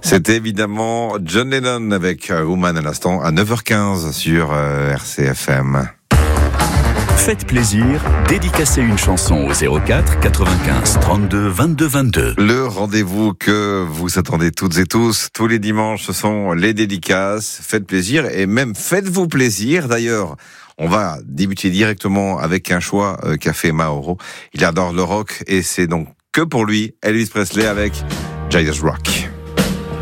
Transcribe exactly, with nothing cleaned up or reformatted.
C'était évidemment John Lennon avec Woman à l'instant à neuf heures quinze sur euh, R C F M. Faites plaisir, dédicacez une chanson au zéro quatre quatre-vingt-quinze trente-deux vingt-deux vingt-deux. Le rendez-vous que vous attendez toutes et tous, tous les dimanches, ce sont les dédicaces. Faites plaisir et même faites-vous plaisir. D'ailleurs, on va débuter directement avec un choix euh, qu'a fait Mauro. Il adore le rock et c'est donc que pour lui, Elvis Presley avec Jailhouse Rock.